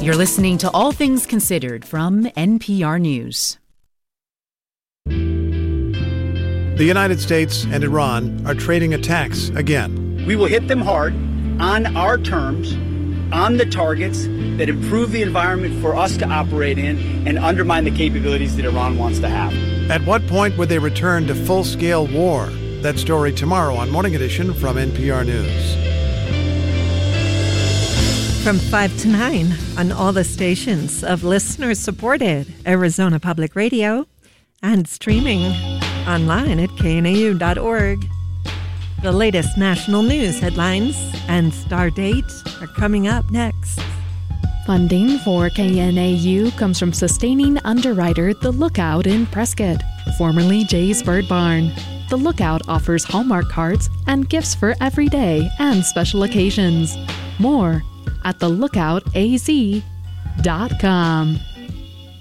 You're listening to All Things Considered from NPR News. The United States and Iran are trading attacks again. We will hit them hard on our terms, on the targets that improve the environment for us to operate in and undermine the capabilities that Iran wants to have. At what point would they return to full-scale war? That story tomorrow on Morning Edition from NPR News. From 5 to 9 on all the stations of listener-supported Arizona Public Radio and streaming online at knau.org. The latest national news headlines and star dates are coming up next. Funding for KNAU comes from sustaining underwriter The Lookout in Prescott, formerly Jay's Bird Barn. The Lookout offers Hallmark cards and gifts for every day and special occasions. More at thelookoutaz.com.